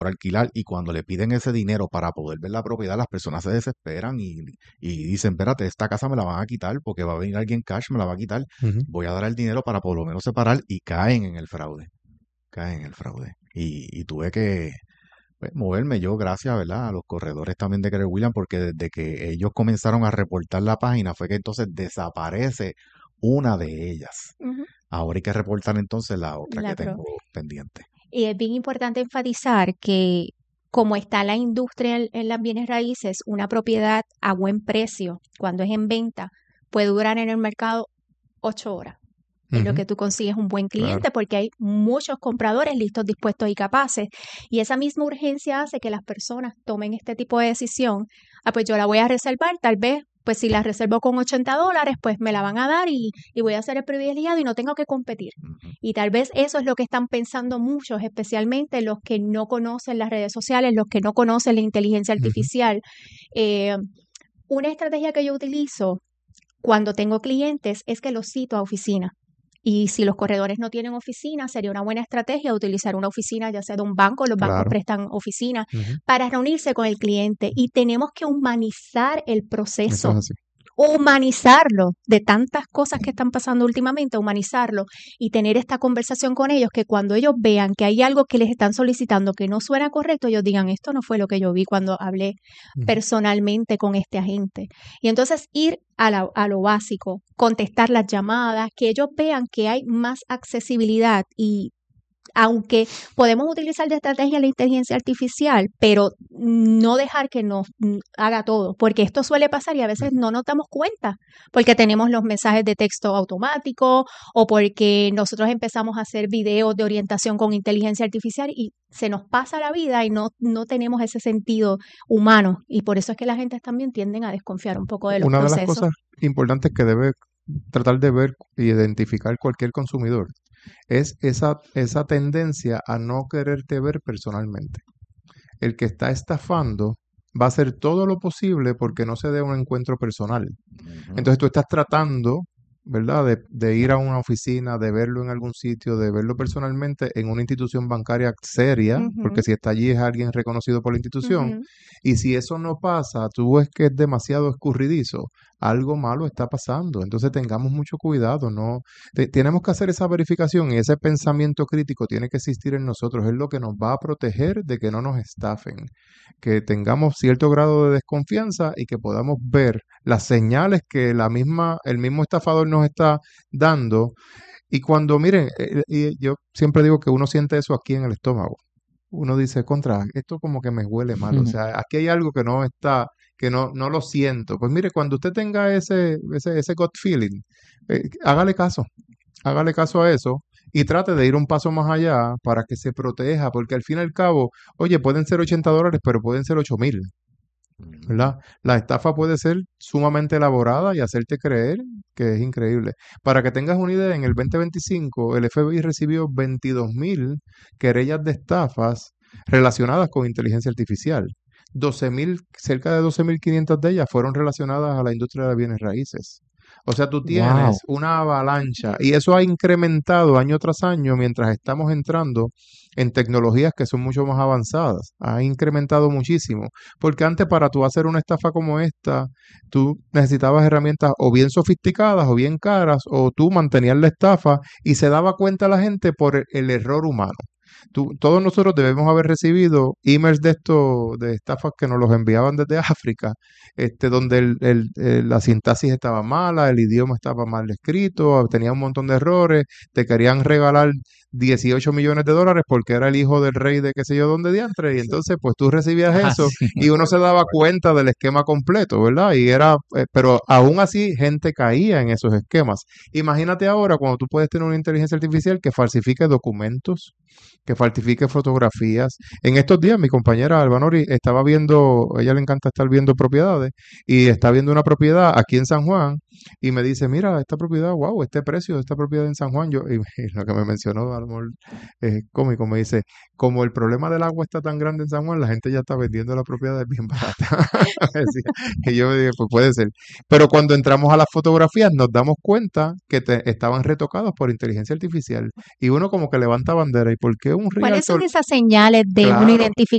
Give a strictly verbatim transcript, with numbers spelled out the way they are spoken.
por alquilar, y cuando le piden ese dinero para poder ver la propiedad, las personas se desesperan y, y dicen, espérate, esta casa me la van a quitar porque va a venir alguien cash, me la va a quitar, Ujú. voy a dar el dinero para por lo menos separar, y caen en el fraude, caen en el fraude. Y, y tuve que pues, moverme yo gracias, ¿verdad?, a los corredores también de Keller Williams, porque desde que ellos comenzaron a reportar la página fue que entonces desaparece una de ellas. Ujú. Ahora hay que reportar entonces la otra La que pro- tengo pendiente. Y es bien importante enfatizar que como está la industria en, en las bienes raíces, una propiedad a buen precio, cuando es en venta, puede durar en el mercado ocho horas. En lo Ujú. que tú consigues un buen Claro. cliente, porque hay muchos compradores listos, dispuestos y capaces. Y esa misma urgencia hace que las personas tomen este tipo de decisión. Ah, pues yo la voy a reservar, tal vez, pues si la reservo con ochenta dólares, pues me la van a dar y, y voy a ser el privilegiado y no tengo que competir. Ujú. Y tal vez eso es lo que están pensando muchos, especialmente los que no conocen las redes sociales, los que no conocen la inteligencia Ujú. artificial. Eh, una estrategia que yo utilizo cuando tengo clientes es que los cito a oficina. Y si los corredores no tienen oficina, sería una buena estrategia utilizar una oficina, ya sea de un banco, los bancos Claro. prestan oficinas, Ujú. para reunirse con el cliente. Y tenemos que humanizar el Eso proceso, es así. humanizarlo, de tantas cosas que están pasando últimamente, humanizarlo y tener esta conversación con ellos, que cuando ellos vean que hay algo que les están solicitando que no suena correcto, ellos digan, esto no fue lo que yo vi cuando hablé Ujú. personalmente con este agente. Y entonces ir a, la- a lo básico, contestar las llamadas, que ellos vean que hay más accesibilidad. Y aunque podemos utilizar de estrategia la inteligencia artificial, pero no dejar que nos mm, haga todo, porque esto suele pasar y a veces no nos damos cuenta, porque tenemos los mensajes de texto automáticos o porque nosotros empezamos a hacer videos de orientación con inteligencia artificial y se nos pasa la vida y no, no tenemos ese sentido humano, y por eso es que la gente también tienden a desconfiar un poco de los Una de las procesos. cosas importantes que debe tratar de ver y identificar cualquier consumidor es esa, esa tendencia a no quererte ver personalmente. El que está estafando va a hacer todo lo posible porque no se dé un encuentro personal. Ujú. Entonces tú estás tratando, ¿verdad?, de, de ir a una oficina, de verlo en algún sitio, de verlo personalmente en una institución bancaria seria, porque Ujú, si está allí es alguien reconocido por la institución. ujú. Y si eso no pasa, tú ves que es demasiado escurridizo, algo malo está pasando. Entonces tengamos mucho cuidado, ¿no? Te- tenemos que hacer esa verificación y ese pensamiento crítico tiene que existir en nosotros. Es lo que nos va a proteger de que no nos estafen, que tengamos cierto grado de desconfianza y que podamos ver las señales que la misma, el mismo estafador nos está dando. Y cuando, miren, eh, y yo siempre digo que uno siente eso aquí en el estómago. Uno dice, contra, esto como que me huele mal. O sea, aquí hay algo que no está, que no, no lo siento. Pues mire, cuando usted tenga ese, ese, ese gut feeling, eh, hágale caso, hágale caso a eso y trate de ir un paso más allá para que se proteja, porque al fin y al cabo, oye, pueden ser ochenta dólares, pero pueden ser ocho mil. Ujú. ¿Verdad? La estafa puede ser sumamente elaborada y hacerte creer que es increíble. Para que tengas una idea, en el veinte veinticinco el F B I recibió veintidós mil querellas de estafas relacionadas con inteligencia artificial. doce mil, cerca de doce mil quinientas de ellas fueron relacionadas a la industria de bienes raíces. O sea, tú Wow. tienes una avalancha y eso ha incrementado año tras año mientras estamos entrando en tecnologías que son mucho más avanzadas. Ha incrementado muchísimo. Porque antes para tú hacer una estafa como esta, tú necesitabas herramientas o bien sofisticadas o bien caras, o tú mantenías la estafa y se daba cuenta la gente por el, el error humano. Tú, todos nosotros debemos haber recibido emails de estos, de estafas que nos los enviaban desde África, este, donde el, el, el- la sintaxis estaba mala, el idioma estaba mal escrito, tenía un montón de errores, te querían regalar dieciocho millones de dólares porque era el hijo del rey de qué sé yo dónde diantre, y entonces pues tú recibías Ah, eso sí. y uno se daba cuenta del esquema completo, ¿verdad? Y era, eh, pero aún así gente caía en esos esquemas. Imagínate ahora cuando tú puedes tener una inteligencia artificial que falsifique documentos, que falsifique fotografías. En estos días mi compañera Albanori estaba viendo, a ella le encanta estar viendo propiedades, y está viendo una propiedad aquí en San Juan y me dice, mira, esta propiedad, wow, este precio de esta propiedad en San Juan. Yo, y, y lo que me mencionó, a lo mejor es cómico, me dice, como el problema del agua está tan grande en San Juan, la gente ya está vendiendo la propiedad bien barata. Me decía. Y yo me dije, pues puede ser. Pero cuando entramos a las fotografías nos damos cuenta que te- estaban retocados por inteligencia artificial y uno como que levanta bandera. ¿Y por qué un ¿Cuáles son realtor? esas señales de uno Claro. identificar